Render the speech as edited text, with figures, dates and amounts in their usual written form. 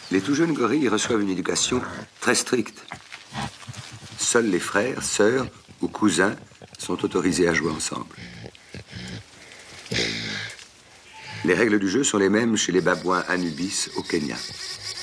Les tout jeunes gorilles reçoivent une éducation très stricte. Seuls les frères, sœurs ou cousins sont autorisés à jouer ensemble. Les règles du jeu sont les mêmes chez les babouins Anubis au Kenya.